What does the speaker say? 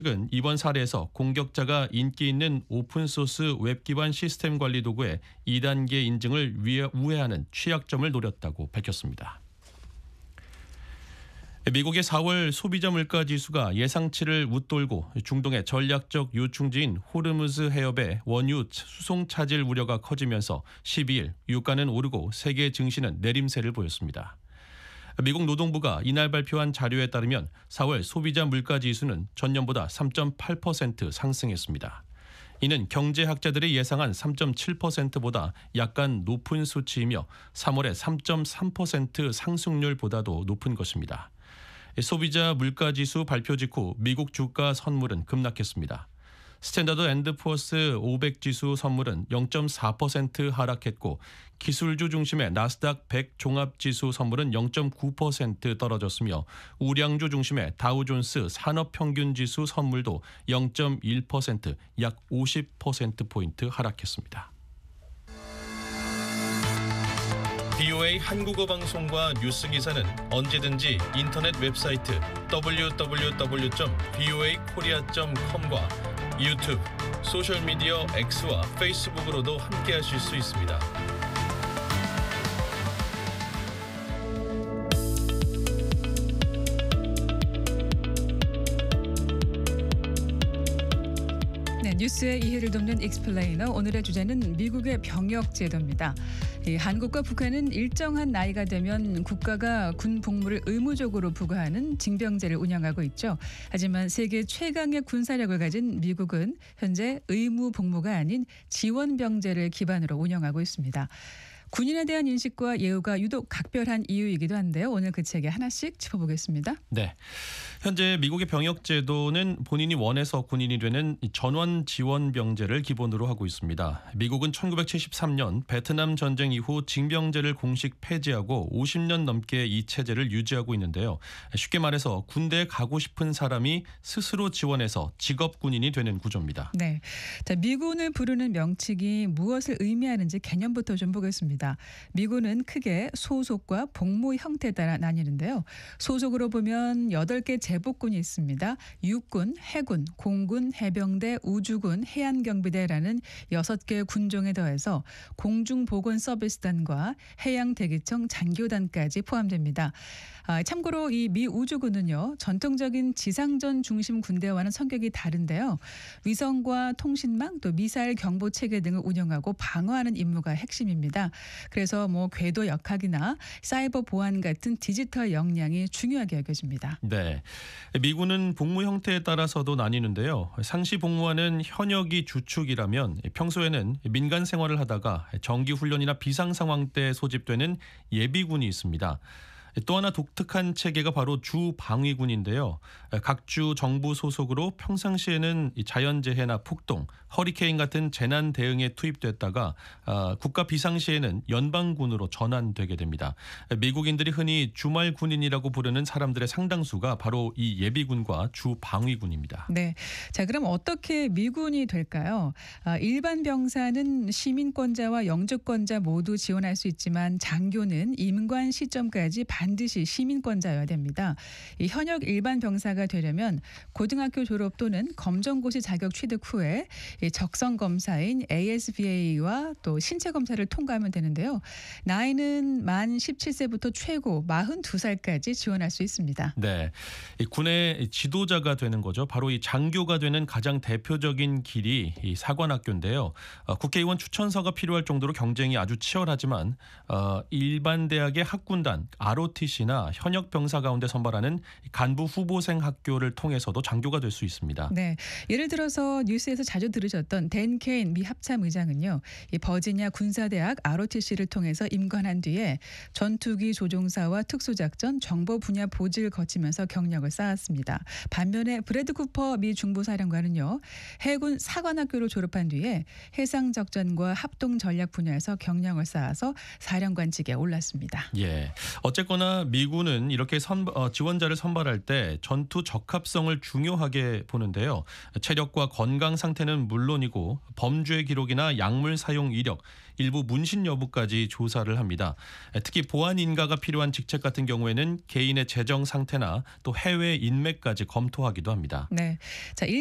최근 이번 사례에서 공격자가 인기 있는 오픈소스 웹 기반 시스템 관리 도구의 2단계 인증을 우회하는 취약점을 노렸다고 밝혔습니다. 미국의 4월 소비자 물가 지수가 예상치를 웃돌고 중동의 전략적 요충지인 호르무즈 해협의 원유 수송 차질 우려가 커지면서 12일 유가는 오르고 세계 증시는 내림세를 보였습니다. 미국 노동부가 이날 발표한 자료에 따르면 4월 소비자 물가 지수는 전년보다 3.8% 상승했습니다. 이는 경제학자들이 예상한 3.7%보다 약간 높은 수치이며 3월의 3.3% 상승률보다도 높은 것입니다. 소비자 물가지수 발표 직후 미국 주가 선물은 급락했습니다. 스탠다드 앤드 푸어스 500 지수 선물은 0.4% 하락했고 기술주 중심의 나스닥 100 종합지수 선물은 0.9% 떨어졌으며 우량주 중심의 다우존스 산업평균지수 선물도 0.1% 약 50%포인트 하락했습니다. VOA 한국어 방송과 뉴스 기사는 언제든지 인터넷 웹사이트 www.voakorea.com과 유튜브, 소셜미디어 X와 페이스북으로도 함께하실 수 있습니다. 네, 뉴스의 이해를 돕는 익스플레이너, 오늘의 주제는 미국의 병역 제도입니다. 한국과 북한은 일정한 나이가 되면 국가가 군 복무를 의무적으로 부과하는 징병제를 운영하고 있죠. 하지만 세계 최강의 군사력을 가진 미국은 현재 의무 복무가 아닌 지원병제를 기반으로 운영하고 있습니다. 군인에 대한 인식과 예우가 유독 각별한 이유이기도 한데요. 오늘 그 책에 하나씩 짚어보겠습니다. 네, 현재 미국의 병역 제도는 본인이 원해서 군인이 되는 전원 지원 병제를 기본으로 하고 있습니다. 미국은 1973년 베트남 전쟁 이후 징병제를 공식 폐지하고 50년 넘게 이 체제를 유지하고 있는데요. 쉽게 말해서 군대에 가고 싶은 사람이 스스로 지원해서 직업 군인이 되는 구조입니다. 네, 자, 미군을 부르는 명칭이 무엇을 의미하는지 개념부터 좀 보겠습니다. 미군은 크게 소속과 복무 형태에 따라 나뉘는데요. 소속으로 보면 8개 제복군이 있습니다. 육군, 해군, 공군, 해병대, 우주군, 해안경비대라는 6개 군종에 더해서 공중보건서비스단과 해양대기청 장교단까지 포함됩니다. 참고로 이 미 우주군은요, 전통적인 지상전 중심 군대와는 성격이 다른데요. 위성과 통신망 또 미사일 경보 체계 등을 운영하고 방어하는 임무가 핵심입니다. 그래서 궤도 역학이나 사이버 보안 같은 디지털 역량이 중요하게 여겨집니다. 네, 미군은 복무 형태에 따라서도 나뉘는데요. 상시 복무하는 현역이 주축이라면 평소에는 민간 생활을 하다가 정기 훈련이나 비상 상황 때 소집되는 예비군이 있습니다. 또 하나 독특한 체계가 바로 주방위군인데요. 각 주 정부 소속으로 평상시에는 자연재해나 폭동, 허리케인 같은 재난 대응에 투입됐다가 국가 비상시에는 연방군으로 전환되게 됩니다. 미국인들이 흔히 주말 군인이라고 부르는 사람들의 상당수가 바로 이 예비군과 주방위군입니다. 네, 자, 그럼 어떻게 미군이 될까요? 일반 병사는 시민권자와 영주권자 모두 지원할 수 있지만 장교는 임관 시점까지 반드시 시민권자여야 됩니다. 이 현역 일반 병사가 되려면 고등학교 졸업 또는 검정고시 자격 취득 후에 적성 검사인 ASVA와 또 신체 검사를 통과하면 되는데요. 나이는 만 17세부터 최고 42살까지 지원할 수 있습니다. 네, 이 군의 지도자가 되는 거죠. 바로 이 장교가 되는 가장 대표적인 길이 이 사관학교인데요. 국회의원 추천서가 필요할 정도로 경쟁이 아주 치열하지만 일반 대학의 학군단 ROTC나 현역 병사 가운데 선발하는 간부 후보생 학교를 통해서도 장교가 될 수 있습니다. 네, 예를 들어서 뉴스에서 자주 들으셨던 댄 케인 미 합참 의장은요, 이 버지니아 군사대학 ROTC를 통해서 임관한 뒤에 전투기 조종사와 특수작전, 정보 분야 보직을 거치면서 경력을 쌓았습니다. 반면에 브래드 쿠퍼 미 중부사령관은요, 해군 사관학교를 졸업한 뒤에 해상작전과 합동 전략 분야에서 경력을 쌓아서 사령관직에 올랐습니다. 예, 어쨌거나 그러나 미군은 이렇게 지원자를 선발할 때 전투 적합성을 중요하게 보는데요. 체력과 건강 상태는 물론이고 범죄 기록이나 약물 사용 이력, 일부 문신 여부까지 조사를 합니다. 특히 보안 인가가 필요한 직책 같은 경우에는 개인의 재정 상태나 또 해외 인맥까지 검토하기도 합니다. 네. 자,